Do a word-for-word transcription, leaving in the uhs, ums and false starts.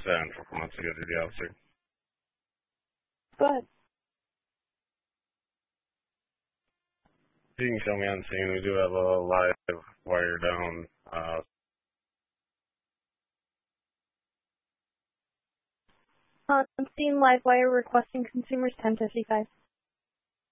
Stan from Montague to the officer. Go ahead. You can show me on scene. We do have a live wire down. Uh, On scene, live wire requesting consumers ten fifty-five.